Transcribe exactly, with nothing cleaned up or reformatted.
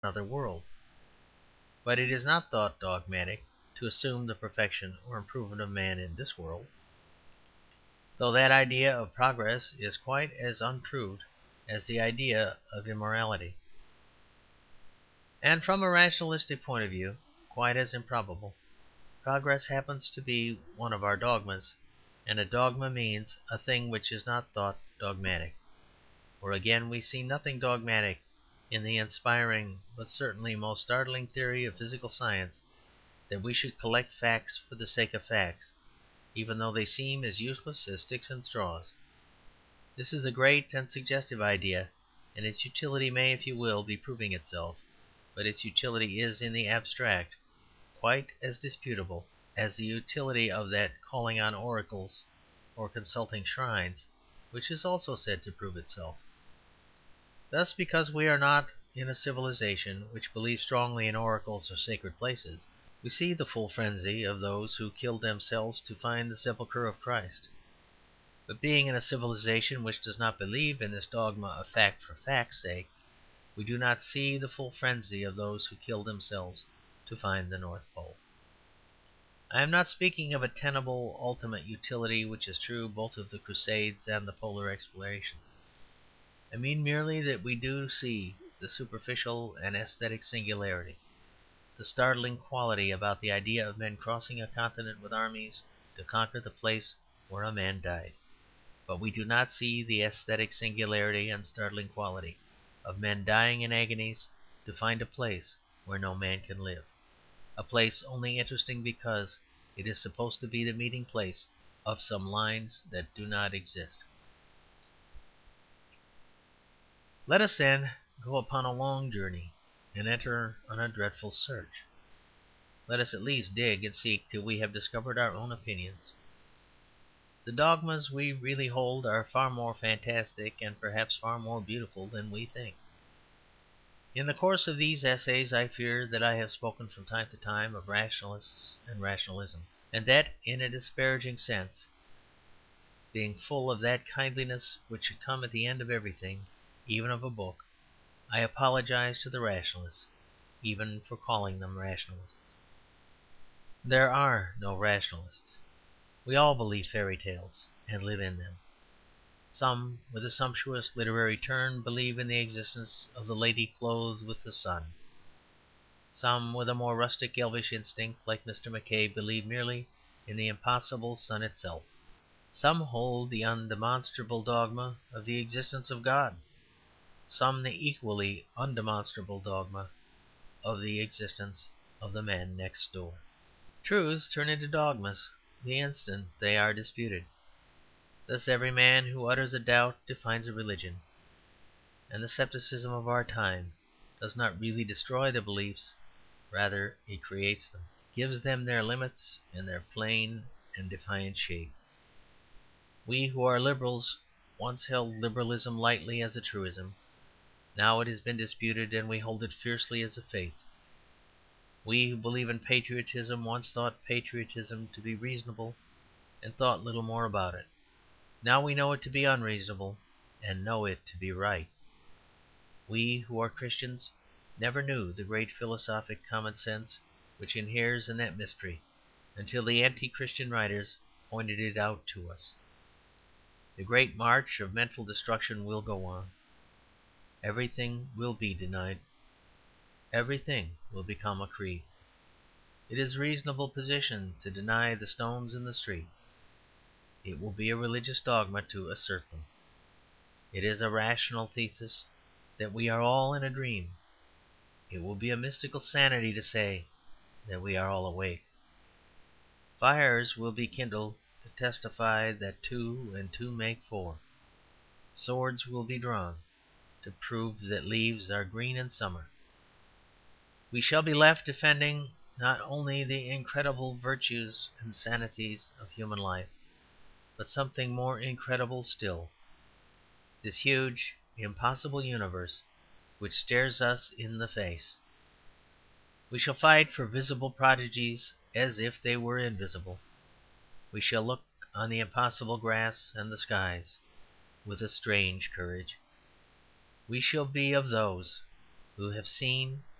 another world. But it is not thought dogmatic to assume the perfection or improvement of man in this world, though that idea of progress is quite as unproved as the idea of immorality, and from a rationalistic point of view quite as improbable. Progress happens to be one of our dogmas, and a dogma means a thing which is not thought dogmatic. Or again, we see nothing dogmatic in the inspiring but certainly most startling theory of physical science that we should collect facts for the sake of facts, even though they seem as useless as sticks and straws. This is a great and suggestive idea, and its utility may, if you will, be proving itself, but its utility is, in the abstract, quite as disputable as the utility of that calling on oracles or consulting shrines, which is also said to prove itself. Thus, because we are not in a civilization which believes strongly in oracles or sacred places, we see the full frenzy of those who killed themselves to find the sepulchre of Christ. But being in a civilization which does not believe in this dogma of fact for fact's sake, we do not see the full frenzy of those who killed themselves to find the North Pole. I am not speaking of a tenable ultimate utility which is true both of the Crusades and the polar explorations. I mean merely that we do see the superficial and aesthetic singularity, the startling quality about the idea of men crossing a continent with armies to conquer the place where a man died. But we do not see the aesthetic singularity and startling quality of men dying in agonies to find a place where no man can live, a place only interesting because it is supposed to be the meeting place of some lines that do not exist. Let us, then, go upon a long journey and enter on a dreadful search. Let us at least dig and seek till we have discovered our own opinions. The dogmas we really hold are far more fantastic and perhaps far more beautiful than we think. In the course of these essays I fear that I have spoken from time to time of rationalists and rationalism, and that in a disparaging sense, being full of that kindliness which should come at the end of everything, even of a book. I apologize to the rationalists even for calling them rationalists. There are no rationalists. We all believe fairy tales and live in them. Some, with a sumptuous literary turn, believe in the existence of the lady clothed with the sun. Some, with a more rustic elvish instinct, like Mister McCabe, believe merely in the impossible sun itself. Some hold the undemonstrable dogma of the existence of God, some the equally undemonstrable dogma of the existence of the man next door. Truths turn into dogmas the instant they are disputed. Thus every man who utters a doubt defines a religion, and the scepticism of our time does not really destroy the beliefs, rather it creates them, gives them their limits and their plain and defiant shape. We who are liberals once held liberalism lightly as a truism. Now it has been disputed, and we hold it fiercely as a faith. We who believe in patriotism once thought patriotism to be reasonable, and thought little more about it. Now we know it to be unreasonable, and know it to be right. We who are Christians never knew the great philosophic common sense which inheres in that mystery until the anti-Christian writers pointed it out to us. The great march of mental destruction will go on. Everything will be denied. Everything will become a creed. It is a reasonable position to deny the stones in the street. It will be a religious dogma to assert them. It is a rational thesis that we are all in a dream. It will be a mystical sanity to say that we are all awake. Fires will be kindled to testify that two and two make four. Swords will be drawn to prove that leaves are green in summer. We shall be left defending not only the incredible virtues and sanities of human life, but something more incredible still, this huge, impossible universe which stares us in the face. We shall fight for visible prodigies as if they were invisible. We shall look on the impossible grass and the skies with a strange courage. We shall be of those who have seen.